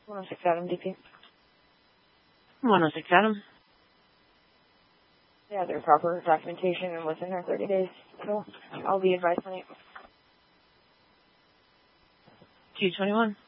106 Adam, DP. 106 Adam. Yeah, their proper documentation and within their 30 days. So I'll be advised on it. 221.